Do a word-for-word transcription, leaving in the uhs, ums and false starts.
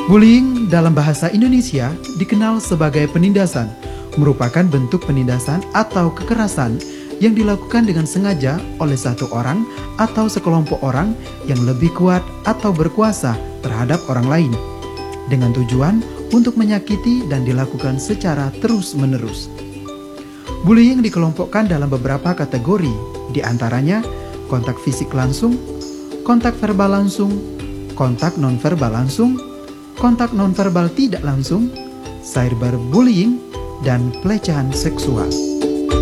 Bullying dalam bahasa Indonesia dikenal sebagai penindasan, merupakan bentuk penindasan atau kekerasan yang dilakukan dengan sengaja oleh satu orang atau sekelompok orang yang lebih kuat atau berkuasa terhadap orang lain, dengan tujuan untuk menyakiti dan dilakukan secara terus-menerus. Bullying dikelompokkan dalam beberapa kategori, di antaranya kontak fisik langsung, kontak verbal langsung, kontak nonverbal langsung, kontak nonverbal tidak langsung, cyberbullying, dan pelecehan seksual.